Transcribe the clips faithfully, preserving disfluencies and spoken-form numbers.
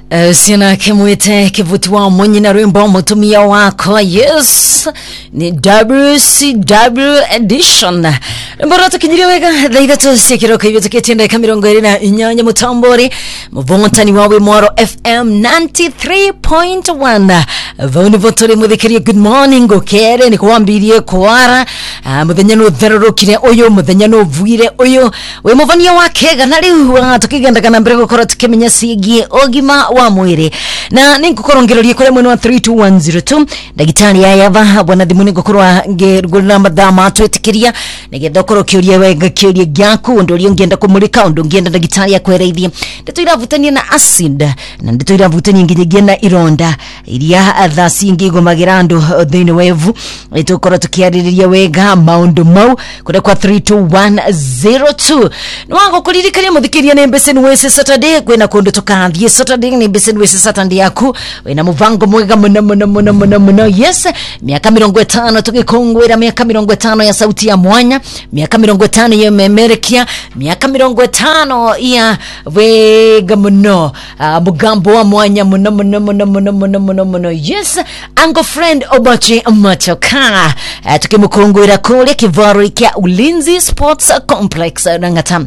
Uh, sina kimwite kivutiwa mwenye na rwimbo mutumia wako. Yes, ni W C W edition. Mbora tukinjiri wega dhaida tu sikiroko hivyo tukitenda kamirongo irina inyanya mutambori muvonta ni wawe Moro F M ninety-three point one. Voni votore muthikiri good morning okere ni kuambirie kwara uh, muthenya no therorokire oyo muthenya no vuire oyo we muvania wakega na riu tukigenda kana mbere gukora tukimenya sigie ogima wa mwiri na ninkukorongererie kure mwene wa three two one zero two ndagitari ya yava bwana thimuni gukorwa ngirugurira mathama twetikiria nigetha korwo kiuria wega kiuria gyaku ndo rio ngenda kumurika ndo ngenda ndagitari ya kwereithia ndeto iravutania na acid na ndeto iravutania nginyagia na ironda iria thasi ngigomagira andu thini wevu itukorwo tukiaririria wega maundu mau kure kwa three two one zero two nwango kuririkania muthikiria ni Mbesen Wese Saturday kwena kundu tukathie Saturday ni Mbesen Wese Saturday yaku wena muvango mwega muno muno muno muno muno. Yes, miaka mirongo itano tukikongwera miaka mirongo itano ya sauti ya mwanya, miaka mirongo itano ya memerekia, miaka mirongo itano ya wega muno uh, mugambo wa mwanya muno muno muno muno muno muno muno. Yes, Uncle Friend Obachi Machoka uh, tukimukongwera kule Kivaru kia Ulinzi Sports Complex uh, Nangata.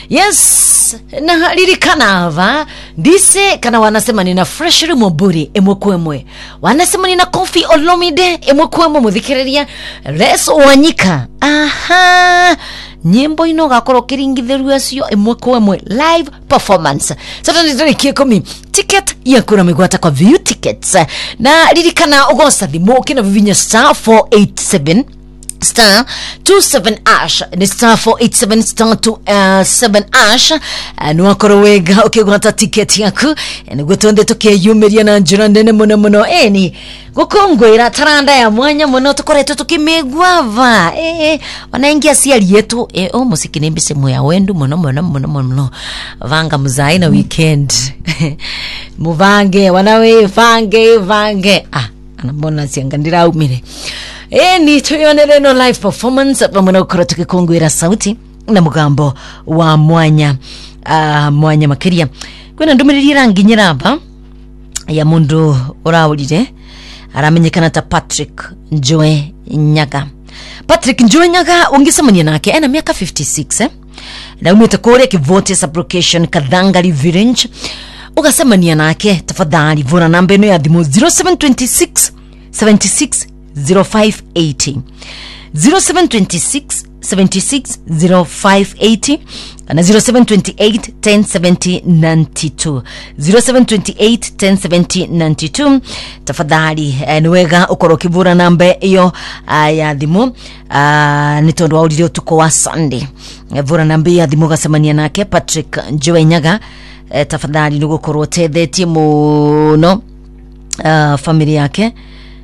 Yes, na lirikana va dise kana wanasema nina fresh moburi emwekwemwe, wanasema nina Kofi Olomide emwekwemwe muthikiriria Reso Wanyika. Aha, nyimbo ino gakoro kiringitheru acio emwekwemwe live performance sasa ndio kikomi ticket ya kura migwata kwa view tickets na lirikana ogosa thimo kina vivinya star four eight seven star two seven ash ni star four eight seven star two seven ash nuakoro wega ukigwata ticket yaku ni gutonde tukiyumiria na njira ndene muno muno eni gukongwira taranda ya mwanya muno tukoreto tukimegwava eh wanaingia siali yetu eh o musiki ni Mbese moya wendu muno muno muno muno vanga muzai na weekend muvange wanawe vange vange ah anambona siangandira umire. Eh ni tuyonere no live performance pamoja ukora tukikongwira sauti na mugambo wa mwanya uh, mwanya makiria kwena ndumiriri rangi nyiramba ya mundu uraulire aramenyekana ta Patrick Njoe Nyaga. Patrick Njoe Nyaga ungisemanya nake ena miaka fifty-six eh na umete kore kivote application Kadhangari Village ugasemania nake tafadhali vona namba eno ya thimu zero seven two six seven six zero five eight zero zero seven two six seven six zero five eight na zero seven two eight one zero seven zero nine two zero seven two eight one zero seven zero nine two. Tafadhali niwega ukoro kivura namba iyo uh, ya thimu uh, nitondo audio tuko wa Sunday vura namba ya thimu gasemania nake Patrick Njoe Nyaga. uh, tafadhali nugukorwo tethetie muno uh, familia yake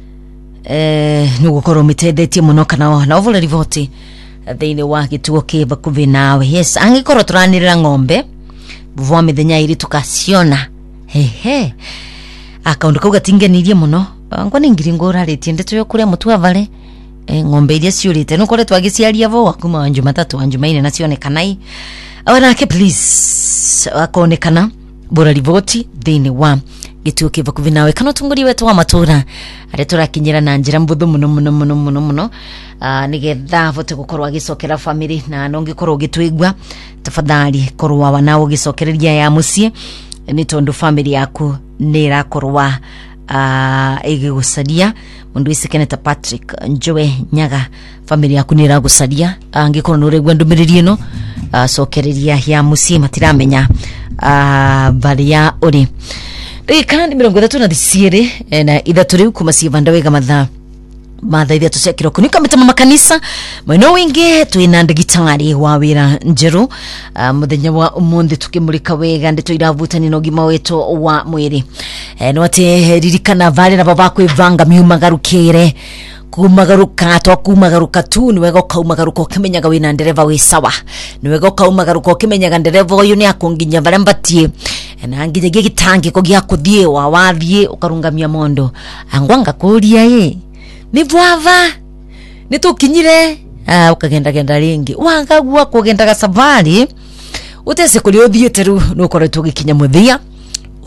eh nugukorwo mitethetie muno kana na ovole rivoti thini wa gituo kiva kuvi nawe. Yes, angikorwo turanirira ng'ombe buvwa mithenya iri tukasiona hehe akaundu kau gatingenirie muno ngo ningiri ngora riti ndeto yo kuria mutu avale e, ng'ombe iria ciurite no kore twagiciaria vo akuma wanju matatu wanju maine na cionekanai awanake please akonekana bora rivoti thini wa gituo kiva kuvi nawe kana tunguri wetu wa matura are turakinyira na njira mbuthu muno muno muno muno muno uh, nigetha vote gukorwa agicokera family na nongikorwo gitwigwa tafadhali korwa wanao gicokereria ya mucie ni tondu family yaku nirakorwa uh, igigusadia mundu isikene ta Patrick Njoe Nyaga family yaku niragusadia angikorwo nuregwa ndumiriri no uh, sokereria ya mucie matiramenya uh, bali ya uri kandi mirongo itatu na thisiere na ithatu riu kuma sivanda wega matha matha ithia tucekiro kunika mitama makanisa mweno wingi twina ndagitari wa wira njeru uh, muthenya wa umundi tukimurika wega ndeto iravutani no gima wetu wa mwiri e, no ate ririkana vale na baba kwivanga miumagarukire kumagaruka to kumagaruka tu niwega kaumagaruka kimenyaga wina ndereva we sawa niwega kaumagaruka kimenyaga ndereva uyu ni akunginya bare mbatie na ngije gitangi ko gya kuthie wa wathie ukarungamia mondo angwanga kuria ye ni bwava ni tukinyire ah ukagenda genda ringi wangagwa kugenda ga safari utese kuri othiete ru no koretu gikinya muthia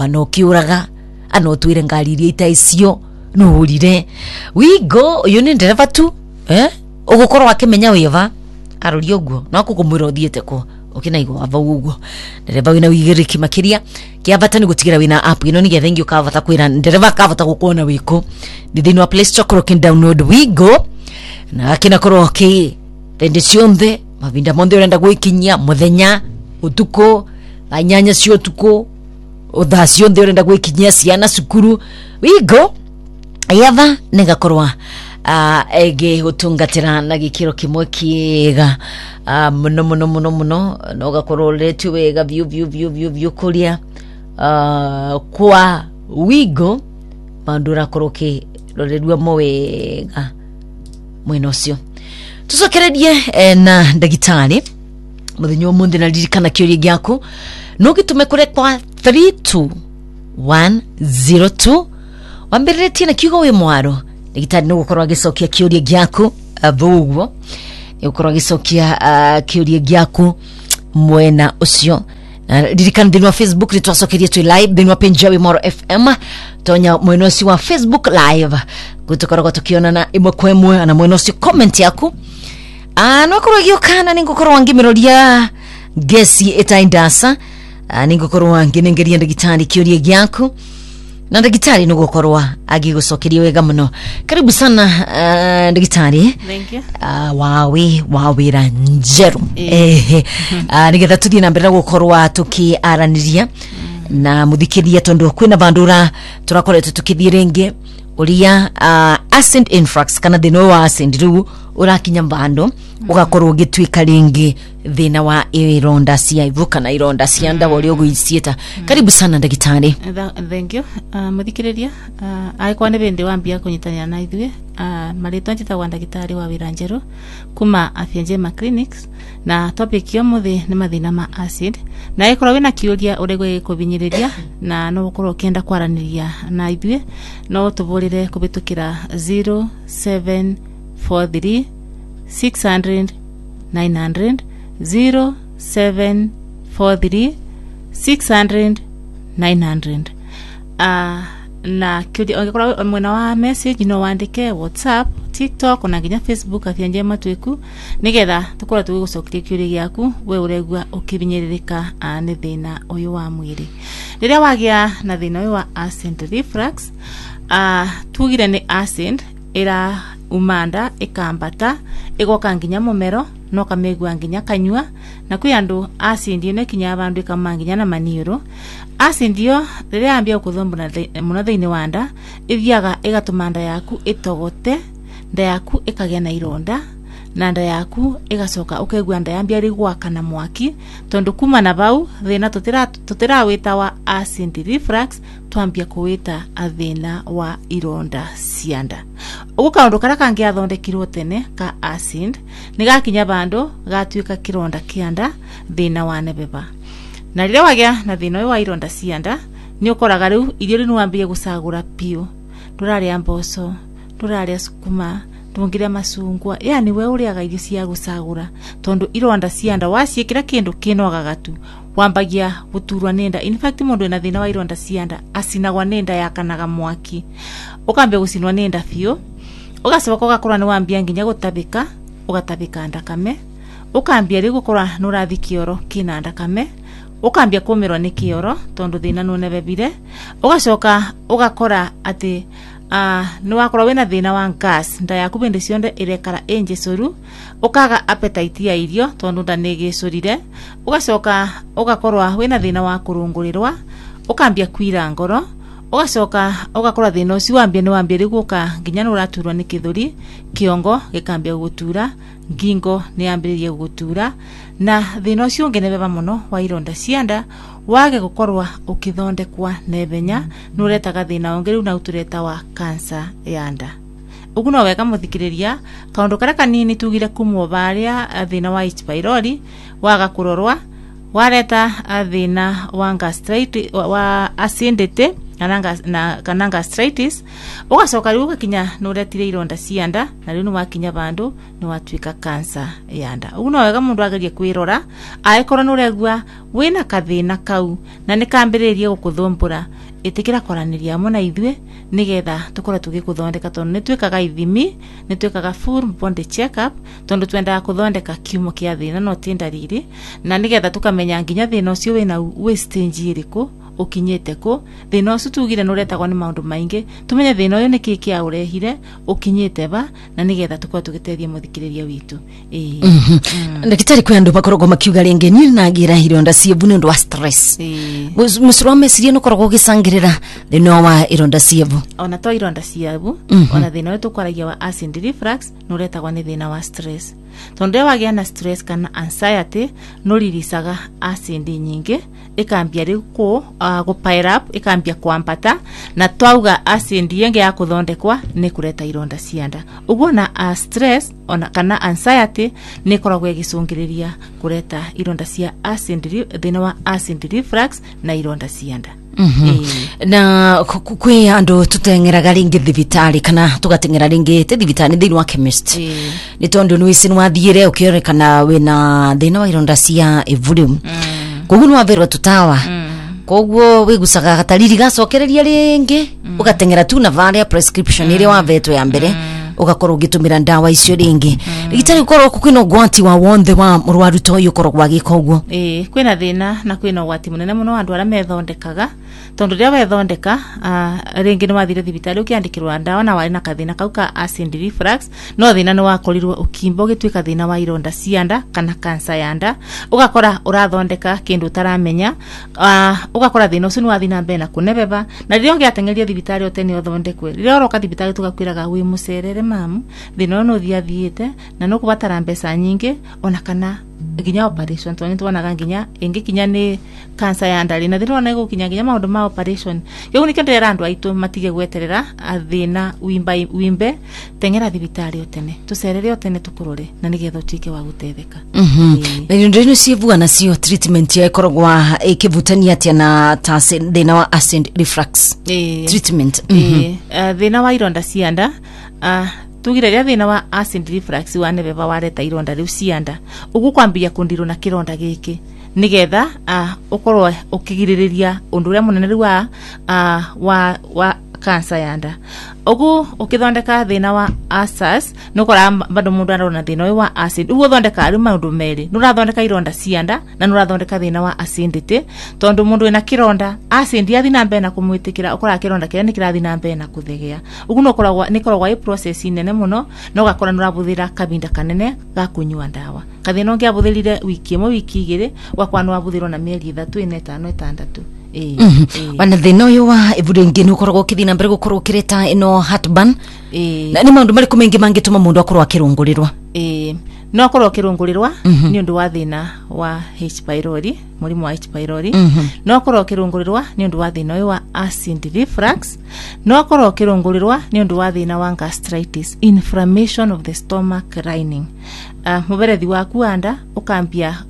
wanokiuraga anotwire ngari iria itaicio nuurire wigo uyu ni ndereva tu eh ugukorwo akimenya wiva arori uguo no kugumwira uthiete ko ukinaigwa ava uguo ndereva wina wigiriki makiria kiavata ni gutigira wina app ino ni gethengi ukavata kwira ndereva kavata gukona wiko thini wa Play Store koro kin download wigo na akina koro ki rende cionthe mavinda monde urenda gwikinyia muthenya utuko anyanya cio tuko utha cionthe urenda gwikinyia ciana cukuru wigo ayava negakorwa Uh, ege utungatira na gikiro kimwe kiega uh, muno muno muno muno no gakorwo letu wega view view view view view kuria uh, kwa wigo bandura koroke roredwa mwega mwenocio tusokeredie eh, na ndagitari muthenyo munde na dirikana kiori gyaku no gitume kure kwa three two one zero two wambireti na kigo we mwaro ndagitari no gukorwa gicokia kiuria gyaku abuguo gukorwa gicokia uh, kiuria gyaku mwena ucio dirikana thini wa Facebook ritwacokerie twi live thini wa Penjawi Moro F M tonya mwena ucio wa Facebook live gutukorwa tukionana imwe kwa imwe na mwena ucio comment yaku ah no korwa giokana ningukorwa ngimiroria gesi etaindasa ningukorwa nginengeria ndagitari kiuria gyaku na ndagitari no gukorwa agigucokeria wega muno karibu sana uh, ndagitari thank you uh, wawe wawira njeru eh uh, nigetha tuthie na mbere gukorwa tukiaraniria mm. na muthikiria tondu kwina bandura turakoretwe tukithie renge uria uh, acid influx kana thino wa acid ru urakinya mbando mm. ugakorwo gitwika ringi thina wa ironda cia ivu kana ironda cia nda wori uguicieta mm. karibu sana ndagitari thank you uh, muthikiriria uh, ai kwa nebende wambia kunyitania na ithwe uh, marito njitagwa ndagitari wa Wiranjeru kuma Afya Njema Clinics na topic yo muthi ni mathina ma acid na ikoro wina kiuria uregwe kubinyiriria na no ukorwo kienda kwaraniria na ithwe no tubulire kubitukira zero seven four three six hundred nine hundred zero seven four three six hundred nine hundred uh, na kudi ongekora mwena wa message no wandike WhatsApp TikTok na nginya Facebook Afya Njema tweku nigetha tukora tugucokiria kiuri gyaku we uregwa ukibinyiririka uh, ni thina uyu wa mwiri riria wagia na thina uyu wa acid reflux uh, tugire ni acid ira umanda ikambata igoka nginya mumero no kamegwa nginya kanywa na kwi andu acid ine kinya abandu kamanginya na maniuro acid yo riria ambia kuthombona muno thiini wanda ithiaga igatumanda yaku itogote nda yaku ikagea na ironda na nda yaku igacoka ukegwa nda yambia rigwaka na mwaki tondu kuma na bau thina tutira tutira wita wa acid reflux twambia kuwita athina wa ironda cianda ugukaundu kara kangi athondekirwo tene ka acid nigakinya bando gatwika kironda kianda thina wa nebeba na riria wagia na thina wa ironda cianda ni ukoraga riu irio ri nwambie gucagura pio nduraria mboco nduraria sukuma ndungiria masungwa yani we uriaga irio cia gucagura tondu ironda cianda waciikira kindu kinoga gatu wambagia guturwa nenda in fact mundu ena thina wa ironda cianda acinagwa nenda yakanaga mwaki ukambia gucinwa nenda fio ugacoka ugakora ni wambia nginya gutabika ugatabika ndakame ukambia ri gukora nurathi kioro kina ndakame ukambia kumirwa ni kioro tondu thina no nebebire ugacoka ugakora ati ah uh, ni wakora wena thina wa gas nda yaku bende cionde irekara enje soru ukaga appetite ya irio tondu nda negicurire ugacoka ugakorwa wena thina wa kurungurirwa ukambia kwira ngoro ugacoka ugakora thina ucio wambia ni wambia riguka nginya no uraturwa ni kithuri kiongo gikambia gutura ngingo ni ambiririe gutura na thina ucio ngenebeba muno wa ironda cianda wage gukorwa ukithondekwa nebenya nuretaga thina ongeru na utureta wa cancer ya nda ugu no wega muthikiriria kaundu kara kanini tugire kumwo baria thina wa H pylori waga kurorwa wareta thina wa gastritis wa acidity kananga na kananga gastritis ugacoka riu ugakinya nuretire ironda cianda na riu nuwakinya bandu nuwatwika cancer yanda uguo no wega mundu agerie kwirora aikora nuregua wina kathina kau na nikambiririe gukuthumbura itikira kwaraniria mo na ithwe nigetha tukore tugikuthondeka tondu nitwikaga ithimi nitwikaga full body check up tondu twenda kuthondeka kiumo kia thina no tindariri na nigetha tukamenya nginya thina ucio wina we stage iriku ukinyete ko thina ucio tugire nuretagwa ni maundu maingi tumenye thina uyu niki kia urehire ukinyete ba na nigetha tukore tugitethia muthikiriria witu eh ndagitari kwi andu bakoragwo makiuga ringi ni nagira ironda ciebu ni undu wa stress musuro meciria nukoragwo gicangirira thina wa ironda ciebu ona to ironda ciebu ona thina uyu tukwaragia wa acid reflux nuretagwa ni thina wa stress tondu wagia na stress kana anxiety nuririsaga acid nyingi ikambia riu ku uh, go pile up ikambia kwambata na twauga acid yenge ya kuthondekwa ni kureta ironda cianda uguo na uh, stress ona kana anxiety ni koragwo igicungiriria kureta ironda cia acid thina wa acid reflux na ironda cianda. Mm-hmm. E. Na kwi andu tutengeraga ringi thibitari kana tugatengera ringi te thibitari thini wa chemist e. Ni tondu ni wisi wathiire ukiorekana wina thina wa ironda cia volume mm. koguo ni waberwa tutawa mm. koguo wigucaga gatariri gacokereria ringi mm. ugatengera tu na varia prescription mm. ile wavetwe ya mbere mm. ugakorwo gitumira ndawa icio ringi mm. igitari ukorwo kwina gwati wa wonthe wa murwaru to yukorwo gwagika uguo eh kwina thina na kwina gwati munene muno andu ara methondekaga tondu ria wethondeka uh, ringi ni wathire thibitari ukiandikirwa ndawa na wari na kathina kau ka acid reflux no thina ni wakorirwo ukimbo gitwika thina wa ironda cianda kana cancer yanda ugakora urathondeka kindu taramenya uh, ugakora thina ucio ni wathina mbena kunebeba na rio ngiatengeria thibitari otene othondekwe rio roka thibitari tugakwiraga wi mucerere mamu thina no thiathiite na no kubatara mbeca nyingi ona kana ginya operation tonye tuonaga ginya ingi kinya ni cancer ya ndari na thina na gukinya ginya maundu ma operation yo ni kendera andu aitu matige gweterera athina wimba wimbe tengera thibitari otene tucerere otene tukurore na nigetha utike wa gutetheka mhm na ndio ndio sivua na sio treatment ya ikorogwa ikivutania atia na tase thina wa acid reflux e, treatment mhm e, uh, thina wa ironda cianda uh, tugire ria thina wa acid reflux wane beba wareta ironda riu cianda ugu kwambia kundiru na kironda giki nigetha uh, ukorwo ukigiriria undu uria munene riu wa uh, wa wa cancer yanda ugu ukithondeka thina wa ulcers nukora bado mundu arona thina wa acid ugu thondeka riu maundu meri nurathondeka ironda cianda na nurathondeka thina wa acidity tondu mundu ena kironda acid yathi na mbere na kumwitikira ukora kironda kire ni kirathi na mbere na kuthegea ugu nokoragwa nikoragwa i process nene muno no gakora nurabuthira kabinda kanene ga kunyua ndawa kathina ngi abuthirire wiki mo wiki igire wakwa no abuthirwo na mieri ithatu ine tano itandatu eh wana thina uyu wa iburengi ni ukoragwo kithina mbere gukorwo kireta ino heartburn eh na ni maundu mari kumengi mangituma mundu akorwo akirungurirwa eh no akorwo akirungurirwa ni undu wa thina wa H pylori murimu wa H pylori no akorwo akirungurirwa ni undu wa thina uyu wa acid reflux no akorwo akirungurirwa ni undu wa thina wa gastritis inflammation of the stomach lining uh, muberethi waku anda ukambia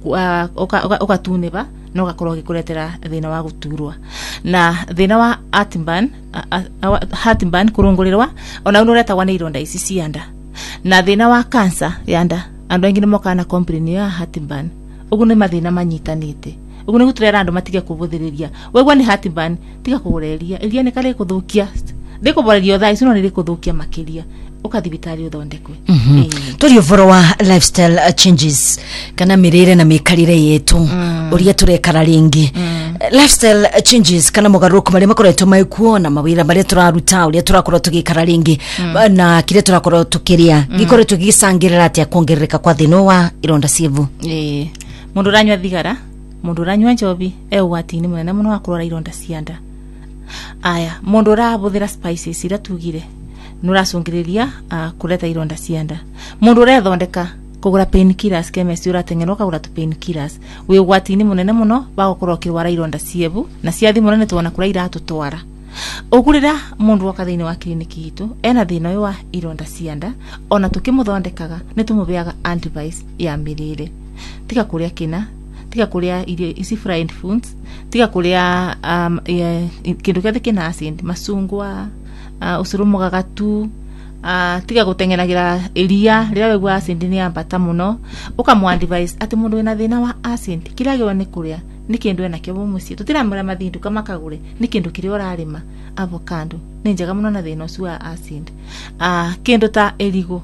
ukatuneba no gakorwo gikuretera thina wa guturwa na thina wa heartburn uh, uh, heartburn kurungurirwa ona unoretagwa ni ironda ici cianda na thina wa cancer yanda andu aingi nimoka na complain ya heartburn ugu ni mathina manyitanite ugu ni guturera andu matige kubuthiriria wegwa ni heartburn tiga kugureria iria ni kale kuthukia ndikuborerio thaa ici no ni kuthukia makiria ukathibitari uthondekwe mm -hmm. Turi uvoro wa lifestyle changes kana mirire na mikarire yetu mm. uria turekara ringi mm. lifestyle changes kana mugaruko mari makoretwo maikuona mawira mari turaruta uria turakorwo tugikara ringi mm. na kire turakorwo tukiria mm. gikoretwo gicangirira atia kuongerereka kwa thino wa ironda cievu eh mundu ranywa thigara mundu ranywa njobi e ugwatini munene muno wa kurora ironda cianda aya mundu rabuthira spices ira tugire nuracungiriria uh, kureta ironda cianda mundu rethondeka kugura painkillers chemist uratengerwa kagura tu painkillers we gwatini munene muno bagokorwo kirwara ironda cievu na ciathi munene tuona kura iratu twara ugurira mundu wa kathini wa kliniki itu ena thina uyu wa ironda cianda ona tukimuthondekaga nitumubeaga advice ya mirire tika kuria kina tiga kuria irio isi fried foods, tiga kuria um, kindu kiothe kina acid, masungwa, uh, ucuru mugagatu, uh, tiga gutengenagira iria rira wegwa acid ni ambata muno, ukamwa advice ati mundu wina thina wa acid kila gyo ni kuria ni kindu ena kyo mucie tutiramura mathindu kama kagure ni kindu kiri urarima avocado ni njega muno na thina ucio wa acid. Ah, kindu ta erigo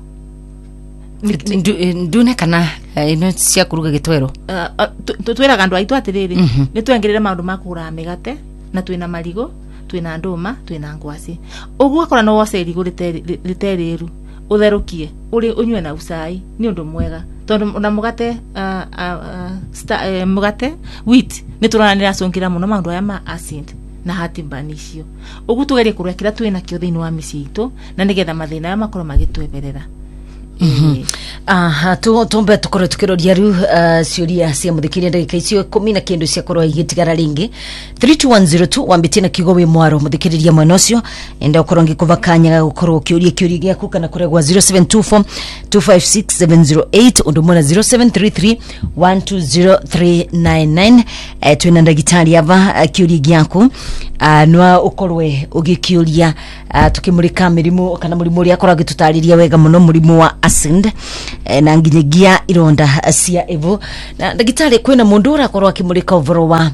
ndune kana ino cia kuruga gitwero tutwira gandu aitu atiriri ni twengirire maundu makura migate na twina marigo twina nduma twina ngwasi uguo akora no wose erigo riteriru utherukie uri unywe na ucai ni undu mwega tondu na mugate uh, uh, sta, uh, mugate wheat ni turana nira songira muno maundu aya ma acid na heartburn icio uguo tugerie kuria kira twina kio thiini wa micii itu na nigetha mathina aya makorwo magitweberera. Mhm. Ah, tu tumbe tukore tukiroria ru ciuria cia muthikiria ndagika icio kumi na kindu cia korwa igitigara ringi three two one zero two wambite na kigowe mwaro muthikiriria mwena ucio enda ukorwo ngikuvakanya gukorwo kiuria kiuria giaku kana kuregwa zero seven two four two five six seven zero eight undu mwana zero seven three three one two zero three nine nine eh, twina ndagitari ava kiuria giaku nwa ukorwe ugikiuria tukimurika mirimu kana murimu ria korwa gitutariria wega muno murimu wa acid e, na nginyagia ironda cia evo na ndagitari kwina mundu urakorwa akimurika uvoro wa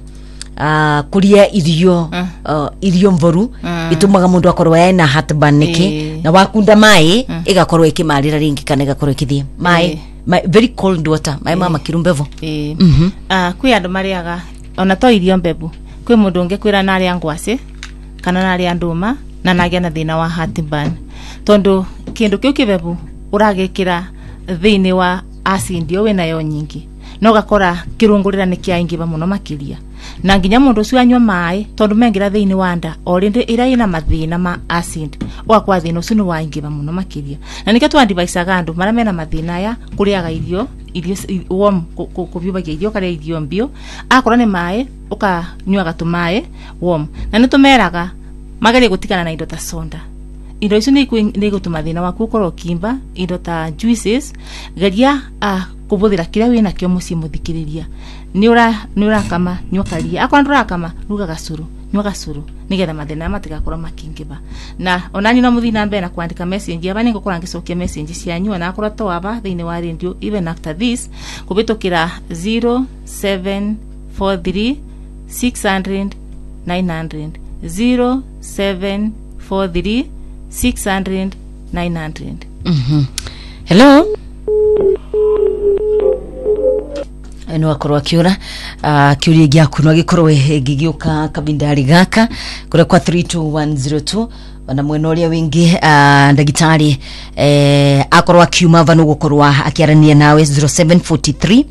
uh, kuria irio uh. Uh, irio mvoru uh. itumaga mundu akorwa yana heartburn niki e. na wakunda mai uh. igakorwa ikimarira ringi kana igakorwa ikithie mai e. my, very cold water mai e. mama kirumbevo e. mhm mm ah kwi andu mariaga ona to irio mbebu kwi mundu unge kwira na aria ngwasi kana na aria nduma na nagia na thina wa heartburn tondu kindu kiu kibebu uragikira thiini wa acid yo wina yo nyingi no gakora kirungurira ni kiaingiba muno makiria na nginya mundu ucio anywa mai tondu mengira thiini wa nda orinde ira ina mathina ma acid wakwa thina ucio ni waingiba muno makiria na nikio twa advise gandu mara mena mathina ya kuriaga irio irio warm kubyubagia irio kare irio mbio akora ni mai ukanywa gatu mai warm na nitumeraga magari gutikana na indo ta soda indo icio ni gutuma thina waku ukorwo kimba indo ta juices geria a kubuthira kiria wina kio muci muthikiriria ni ura ni ura kama nywa karia akwa ndura kama ruga gacuru nywa gacuru nigetha mathina matigakorwo makingiba na onani no muthina mbe na kuandika message aba ningo kora ngicokia message cia nywa na akora to aba thiini wa radio even after this kubitukira zero seven four three six hundred nine hundred zero seven four three six hundred nine hundred. Mhm. Hello. Eno akorwa kiura uh, kiuria giaku no gikorwe gigiuka kabindari gaka kure kwa three two one zero two na mwena uria wingi uh, ndagitari eh akorwa kiuma vanu gukorwa akiarania nawe zero seven four three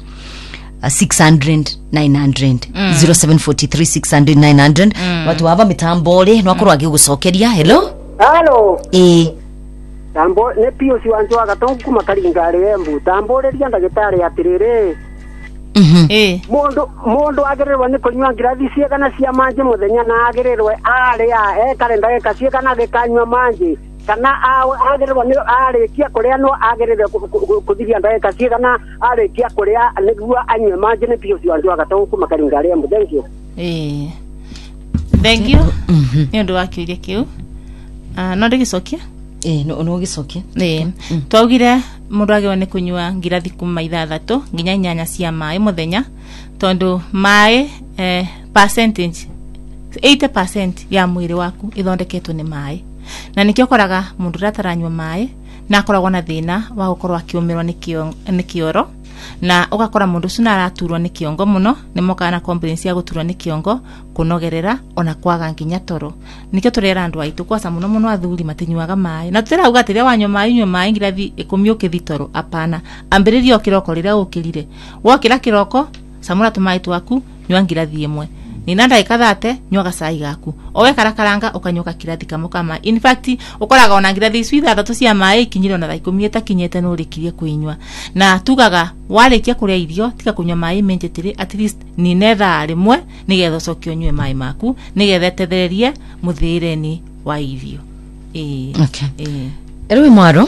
six hundred nine hundred mm. zero seven four three six hundred nine hundred mm. watu ava mitambole no akorwa gigucokeria. Hello. Halo. Eh. Tambo ne pio si wantu agatongu kuma kalingare embu. Tambo le dianda gitare atirere. Mhm. Eh. Mondo mondo agererwa ni kunywa ngirathi cia kana cia manje muthenya na agererwe aria e kalenda eka cia kana gekanywa manje kana agererwa ni arikia kuria no agerere kuthiria ndagika cia kana arikia kuria niguo anywe manje ne pio si wantu agatongu kuma kalingare embu. Thank you. Eh. Thank you. Mhm. Ni ndo wakiuria kiu. Ah, no ndigicokia? Eh, no no gicokia. Eh. Mm. Twaugire mundu agewa ni kunywa ngirathi kuma ithathatu nginya inyanya cia mai muthenya tondu mai eh percentage eighty percent ya mwiri waku ithondeketwo ni mai na nikio koraga mundu rataranywa mai na akoragwo na thina wa gukorwo akiumirwo ni kio ni kioro na ugakora mundu cuna araturwo ni kiongo muno ni moka na complaints ya guturwo ni kiongo kunogerera ona kwaga nginya toro nikio turera andu aitu kwasa muno muno athuri matinywaga mai na tutera uga tiria wanywa mai nywa mai ngirathi ikumi ukithitoro apana ambiririo kiroko rira ukirire wokira kiroko samura tumai twaku nywa ngirathi imwe ni nanda ikadhate nywa gacai gaku owe karakaranga ukanyuka kirathi kamo kama in fact ukoraga ona ngirathi switha thatu cia mai kinyiro na ikumi etakinyete no rikirie kuinywa na tugaga warikia kuria irio tika kunywa mai menjetire at least ni netha rimwe nigetha cokio nywe mai maku nigetha tethererie muthireni wa irio. Eh. Okay. Eh. Ewe mwaro.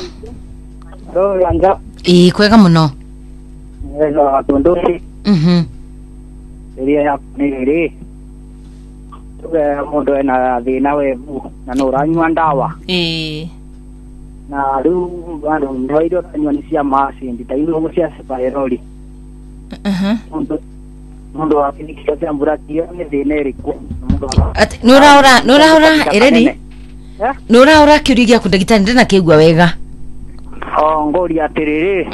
Ro yanga. Eh kwega muno. Eno atundu. Mhm. iria ya niri tuge mundu ena thina webu na no ranywa ndawa eh na riu andu ndoido tanywa ni cia macindi ta irio cia spirali aha mundu mundu akinikio cia mburakio ni thina iriku nura ura nura ura eredi nura ura kiurigia ku ndagitari ndina kigwa wega o ngori atiriri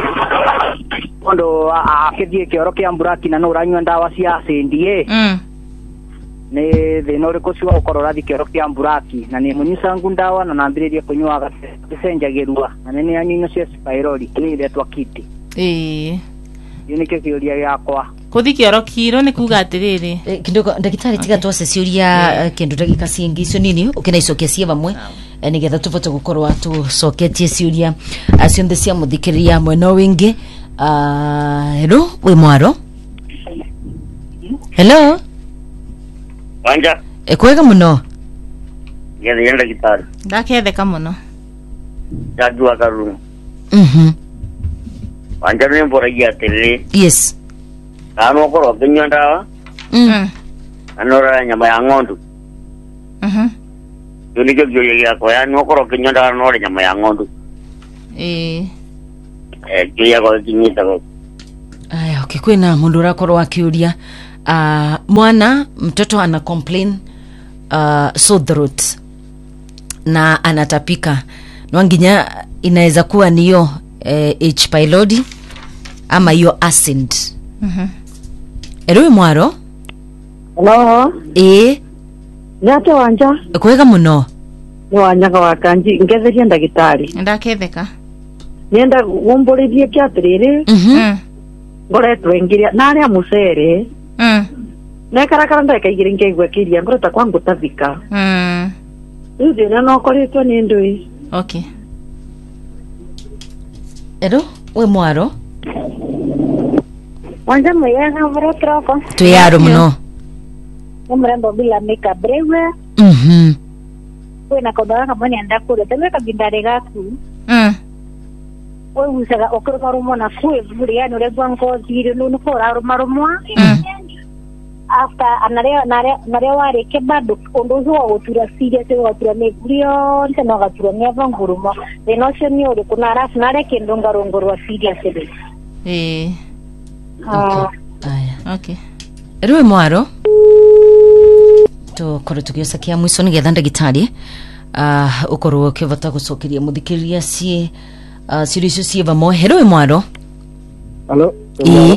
mundu akithie kioro kia mburaki na no uranywa ndawa cia acindi eh mm ni thina uriku cio ukorwo rathi kioro kia mburaki na ni munyisa ndawa na nambiririe kunywa gasenjagirua na ni anyinyo cia spirali ni ile twakiti eh yunike kiuria yakwa kuthi kioro kiro ni kuga atiriri kidogo ndagitari tiga twase ciuria kindu ndagika cingi icio nini ukina icokia cie bamwe ni getha tuvote gukorwa tu soketie ciuria acionthe cia muthikiriria mweno wingi ah hello we mwaro hello Wanja ekwega muno yende yende gitari ndaketheka muno jagwa karu mhm wanja ni mbora ya tele yes ano koro kinywa ndawa mm anora nyama ya ng'ondu mhm yunike kiuria yakwa ya no koro kinywa ndawa no nyama ya ng'ondu eh eh kiuria kwa kinyita kwa aya okay kwina mundu urakorwo akiuria uh, mwana mtoto ana complain uh, sore throat na anatapika nwanginya inaweza kuwa niyo eh, H pylori ama hiyo acid mhm eruwe mwaro Hello, eh nyate wanja kwega muno ni wanyaga wa kanji ngetheria ndagitari ndaketheka nienda gumburirie kiatiriri mhm mm ngoretwo ngiria naria mucere mm nekarakara ndeka igire ngeigwa kiria ngoreta kwangu tavika mm riu thina no koretwo ni ndui okay eru we mwaro Wanja mwega mro troko. tuyaro muno Mrembo bila meka brewe. mhm Kwena kodora kama ni anda kule. Tewe kabindare gaku. mm Wewe usaga okoro rumo na fue buri yani uregwa ngozi ile nunu kora rumwa. After anarea narea narea ware ke bado ondozo wa otura siria se wa otura megurio nse no gatura neva ngurumo. The notion ni ore kuna rafu nare kendonga rongoro wa siria sebe. eh Ah. aya okay eruwe mwaro tukorwo tukiosakia mwiso nigetha ndagitari uh, ukorwo ukivota gucokeria muthikiriria cie uh, ciuria icio cie bamwe eruwe mwaro Hello. eh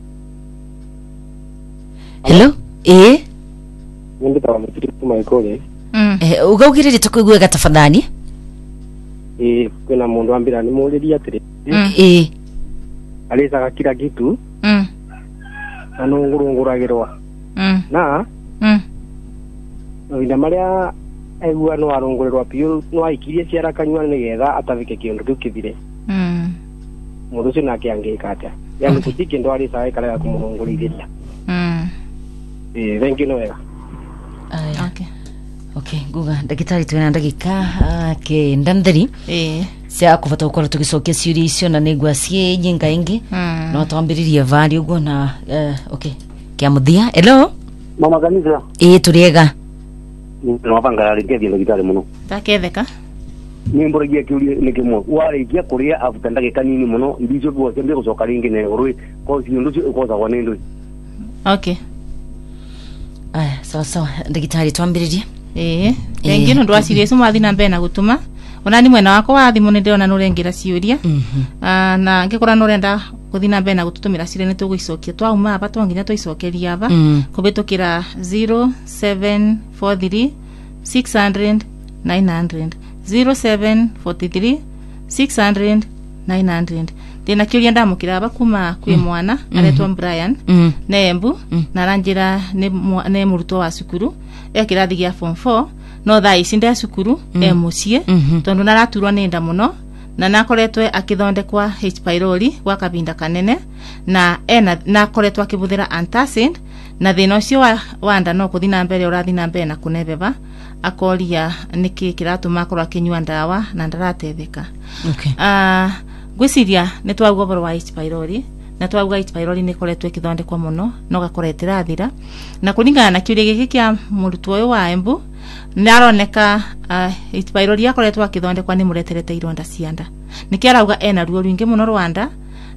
hello eh Nindi tawa mutiri kuma ikole. mm eh ugaugirire tukuigwega tafadhali Eh kwena mundu ambira ni muliria atiri. mm eh Alisa kila kitu mm na nungurunguragirwa. mm Na mm winda maria egua no arungurerwa pio no aikirie ciara kanywa ni getha atavike kindu kiu kithire. mm Mundu ucio nake angika atia. Yani kutiki ndo alisa aikara kumurunguriria. mm Eh thank you no wega. aya okay okay nguga ndagitari twena ndagika uh, ke ndantheri eh cia kuvota gukorwo tugicokia ciuria icio na nigua cie nyinga ingi mm no twambiririe vari uguo na uh, okay kia muthia hello Mama kanisa. eh turiega no mapanga alingethi ndagitari muno ndaketheka ni mbora kiuria ni kimwe warikia kuria afuta ndagika nini muno ndicho kwa kembe gucoka ringi ne urui ko ciondo cio ukoza kwa nendo okay aya sawa sawa ndagitari twambiririe eh thengi no ndwacirie icio mwathi na mbere na gutuma ona ni mwena wako wa thimu ni ndirona nurengira ciuria mhm ah na ngikora nurenda kuthi na mbere na gututumira ciuria ni tuguicokia twauma aba twanginya twicokeria aba Mm. kubitukira zero seven four three six hundred nine hundred zero seven four three six hundred nine hundred ndina kiuria ndamukira aba kuma kwi mwana aretwa Brian mm nembu na ranjira ne mwa- ne murutwo wa cukuru ekirathi gia form four no thaa ici nde cukuru e mucie Mhm. tondu naraturwo ni nda muno na nakoretwe akithondekwa H pylori gwa kabinda kanene na ena nakoretwe akibuthira antacid na thina ucio wa, wa nda no kuthi na mbere urathi na mbere na kunebeba akoria niki kiratuma akorwo akinyua ndawa na ndaratetheka okay ah gwiciria ni twagwa boro wa H pylori na twauga H pylori ni koretwe kithondekwa muno no gakoretera thira na kuringana na kiuria giki kia murutwo uyu wa Embu naroneka uh, H pylori akoretwa kithondekwa ni mureterete ironda cianda nikiarauga ena ruo rwingi muno Rwanda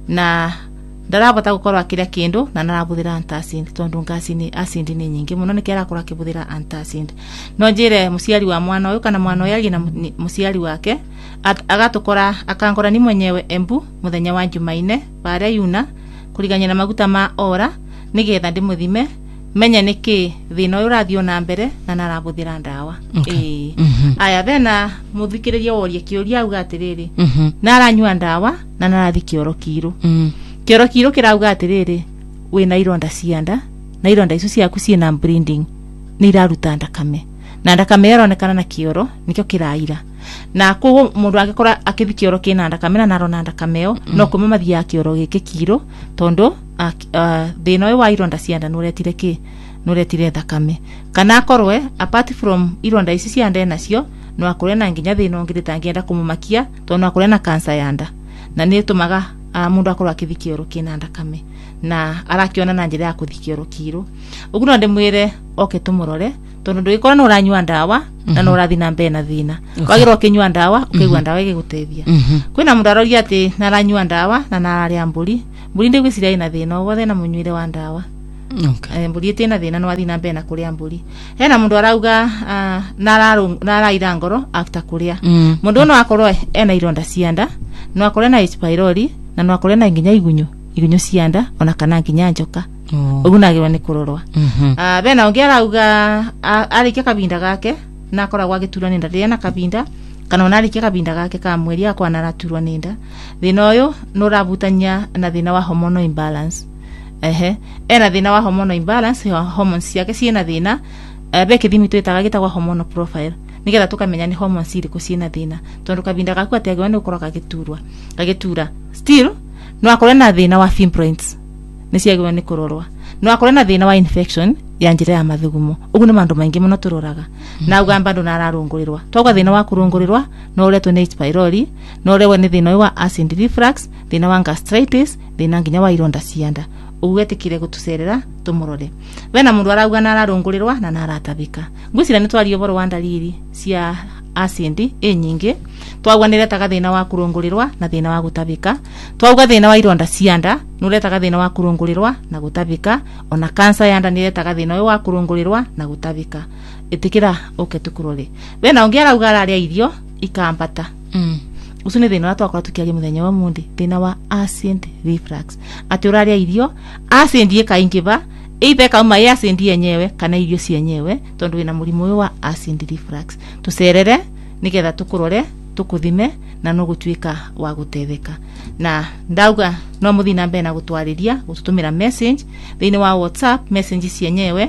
na ndarabota gukorwa akiria kindu na narabuthira antacid tondu ngacini acid ni nyingi muno nikiarakora akibuthira antacid no njire muciari wa mwana uyu kana mwana uyu na muciari wake agatukora akankora ni mwenyewe Embu muthenya wa Jumaine baria yuna kuriganya na maguta ma ora nigetha ndimuthime menye niki thina uyu rathio na mbere na narabuthira ndawa okay. eh mm -hmm. aya thena muthikiriria woria kiuria auga atiriri mm -hmm. naranyua ndawa na narathi kioro kiru mm. kioro kiru kirauga atiriri wina ironda cianda na ironda icio ciaku ciina bleeding ni iraruta ndakame na ndakame yaronekana na kioro nikyo kiraira na ko mundu angikora akithi kioro kina ndakame na narona ndakameo mm. no kuma mathia kioro giki kiro tondo uh, uh, thina uyu wa ironda cianda nuretire ki nuretire thakame kana akorwe apart from ironda ici cianda nacio no akore na nginya thina ungi ritangienda kumumakia tondo akore na cancer yanda na ni tumaga uh, mundu akorwa akithi kioro kina ndakame na arakiona na njira ya kuthi kioro kiro uguo no ndimwire oke tumurore tondu ndugikora no uranyua ndawa mm -hmm. na no urathi na mbere na thina okay. Wagirwo kinyua ndawa ukigwa mm -hmm. ndawa igiguteithia mm -hmm. kwina mundu aroria ati naranyua ndawa na nararia mburi mburi ndigwiciria ina thina wothe na munyuire wa ndawa okay. e, mburi itina thina no athi na mbere na kuria mburi hena mundu arauga uh, nararu naraira ngoro after kuria mm. mundu no akorwo ena ironda cianda no akorwo na H pylori na no akorwo na nginya igunyu igunyu cianda ona kana nginya njoka ugu nagirwa ni kurorwa mhm ah bena ongera auga arikia kabinda gake na akoragwa agiturwa ni nda na kabinda kana ona arikia kabinda gake ka mweri akwa naraturwa ni nda thina uyu no rabutanya na thina wa hormonal imbalance ehe ena thina wa hormonal imbalance ya hormones yake ciina thina be kithimi twitaga gitagwa hormonal profile nigetha tukamenya ni hormones iriku ciina thina tondu kabinda gaku atiagwa ni ukoroka giturwa gagitura still no akore na thina wa fibroids niciagwa ni kurorwa no akore na thina wa infection ya njira ya mathugumo ugu ni mandu maingi muno turoraga mm -hmm. na ugamba ndu nararungurirwa togwa thina wa kurungurirwa no uretwo ni H pylori no urewe ni thina wa acid reflux thina wa gastritis thina nginya wa ironda cianda ugetikire gutucerera tumurore wena mundu arauga nararungurirwa na naratabika ngwicira ni twari oboro wa ndaliri cia acid e nyingi twagwa niretaga thina wa kurungurirwa na thina wa gutabika twauga thina wa ironda cianda nuretaga thina wa kurungurirwa na gutabika ona cancer yanda niretaga thina wa kurungurirwa na gutabika itikira oke tukurore wena ongiara auga araria irio ikambata mm usune thina wa twakora tukiagia muthenya wa mundi thina wa acid reflux ati uraria irio acid ikaingiba either kama ya acid yenyewe kana irio cienyewe tondu wina murimu wa acid reflux tucerere nigetha tukurore tukuthime na no gutuika wa gutetheka na ndauga no muthina mbe na gutwariria gututumira message thini wa WhatsApp message cienyewe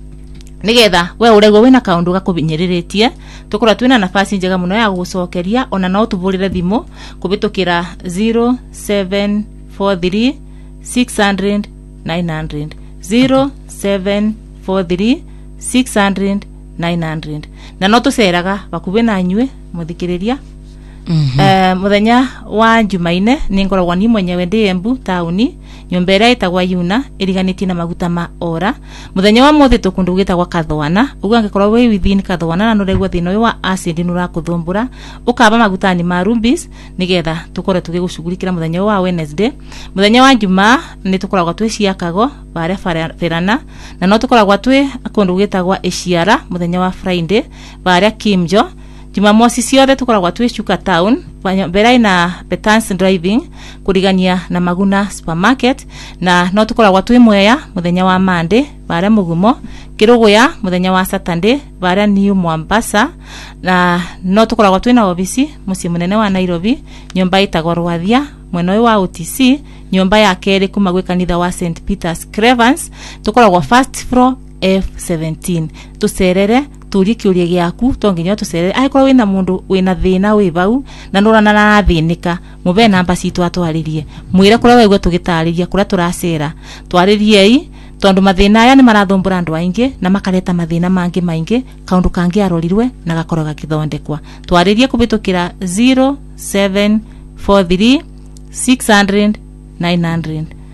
nigetha we urego wina kaundu gakubinyiriretie tukora twina nafasi njega muno ya gucokeria ona no tubulire thimu kubitukira zero seven four three six hundred nine hundred zero seven four three six hundred nine hundred na no tuceraga bakubi na nywe muthikiriria mhm eh muthenya wa Jumaine ningoragwa ni mwenyewe ndi Embu tauni nyombera itagwa yuna iriganitie na maguta ma ora muthenya wa muthi tukundu gitagwa kathwana ugangikorwa we within kathwana na nuregwa thino uyu wa acid nurakuthumbura ukaba maguta ni ma rubies nigetha tukore tugigushugurikira muthenya wa Wednesday muthenya wa Juma ni tukoragwa twiciakago bare ferana na no tukoragwa twi akundu gitagwa Eciara muthenya wa Friday bare Kimjo Jumamosi ciothe tukoragwa twi Chuka Town mbere na Betans Driving kurigania na Maguna Supermarket na no tukoragwa twi Mwea muthenya wa Monday bare Mugumo Kiruguya muthenya wa Saturday bare New Mombasa na no tukoragwa twi na obisi muci munene wa Nairobi nyumba itagwa Rwathia mweno wa O T C nyumba ya keri kuma gwe kanitha wa Saint Peter's Cravens tukoragwa first floor F seventeen tucerere turi kiuria giaku tonginya tucerere aikorwa wina mundu wina thina wi bau na nurana na thinika mube namba citu atwaririe mwire kura wewe tugitariria kura turacera twaririei tondu mathina aya ni marathumbura andu aingi na makareta mathina mangi maingi kaundu kangi arorirwe na gakoroga kithondekwa twaririe kubitukira zero seven four three six hundred nine hundred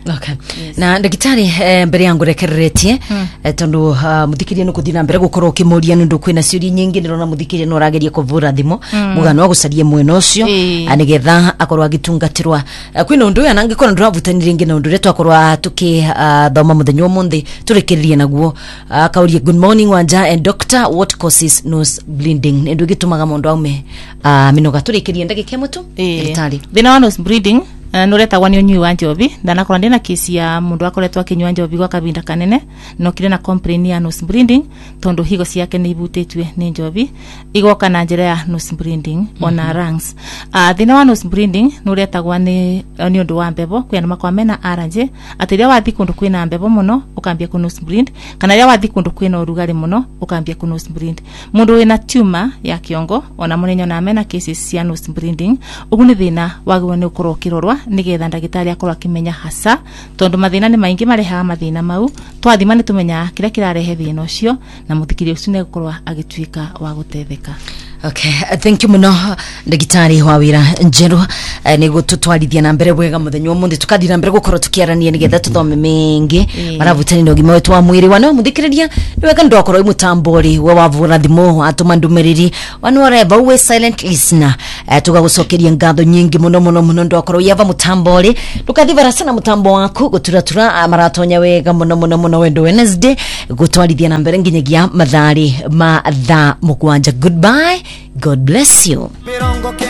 Okay. Yes. Na ndagitari eh, mbere yangu rekereretie mm. eh, tondu uh, muthikirie no kuthina mbere gukorwo ukimuria nundu kwina ciuri nyingi ndirona muthikirie no rageria kuvura thimo mm. mugano gucaria mwena ucio e. anigetha akorwo agitungatirwa uh, kwina undu ya nangi kona nduravutanire ringi na undu retu akorwa tuki uh, thoma muthenya omundi turekererie naguo uh, kaurie good morning Wanja and doctor, what causes nose bleeding ndu gitumaga mundu aume uh, minoga turekererie ndagike mutu ndagitari e. Thina wa nose bleeding Uh, nureta wani onyu wa njobi ndana korwa ndina kesi ya mundu akoretwa akinywa njobi gwa kabinda kanene no kire na complain ya nose bleeding tondu higo ciake ni ibutetwe ni njobi igoka na njira ya nose bleeding mm -hmm. ona lungs uh, thina wa nose bleeding nureta gwani ni undu wa mbebo kwena makwa mena aranje atiria wathi kundu kwina mbebo muno ukambia ku nose bleed kana ria wathi kundu kwina urugari muno ukambia ku nose bleed mundu wina tumor ya kiongo ona munenyo na mena cases ya nose bleeding uguni thina wagwa ni ukorwo kirorwa nigetha ndagitari akorwo akimenya hasa tondu mathina ni maingi marehaga mathina mau twathima ni tumenya kira kirarehe thina ucio na muthikiri ucio ne gukorwa agituika wa gutetheka. Okay, uh, thank you muno ndagitari wa wira njeru uh, nigo tutwarithia na mbere wega muthenya omundi tukathira mbere gukorwo tukiarania nigetha tuthome mengi maravutani no gima wetu wa mwiri wana muthikiriria ni wega ndokorwo imutambori we wavura thimo atuma ndumeriri wanore we silent listener uh, tugagucokeria ngatho nyingi muno muno muno ndokorwo yava mutambori tukathivara sana mutambo waku guturatura uh, maratonya wega muno muno muno wendo Wednesday gutwarithia na mbere nginyagia mathari ma tha mugwanja. Goodbye, God bless you.